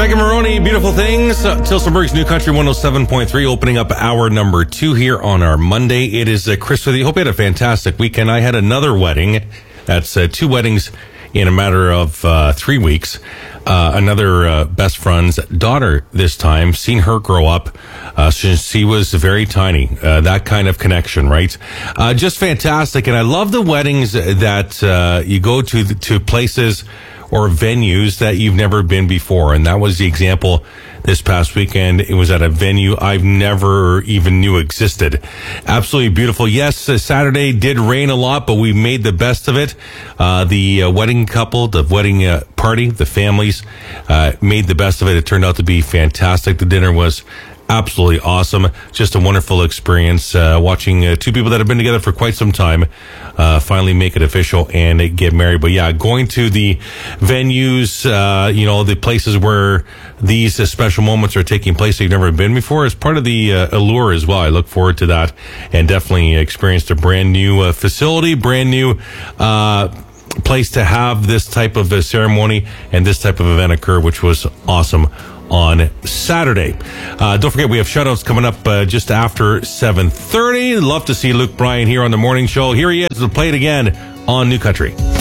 Megan Maroney, Beautiful Things. Tilsonburg's New Country 107.3, opening up hour number 2 here on our Monday. It is Chris with you. Hope you had a fantastic weekend. I had another wedding. That's 2 weddings in a matter of 3 weeks. Another best friend's daughter this time. Seen her grow up since she was very tiny. That kind of connection, right? Just fantastic. And I love the weddings that you go to places or venues that you've never been before. And that was the example this past weekend. It was at a venue I've never even knew existed. Absolutely beautiful. Yes, Saturday did rain a lot, but we made the best of it. The wedding couple, the wedding party, the families made the best of it. It turned out to be fantastic. The dinner was absolutely awesome. Just a wonderful experience watching 2 people that have been together for quite some time finally make it official and get married. But yeah, going to the venues, the places where these special moments are taking place that you've never been before is part of the allure as well. I look forward to that and definitely experienced a brand new facility, brand new place to have this type of ceremony and this type of event occur, which was awesome on Saturday. Don't forget, we have shoutouts coming up just after 7:30. Love to see Luke Bryan here on the morning show. Here he is to play it again on New Country.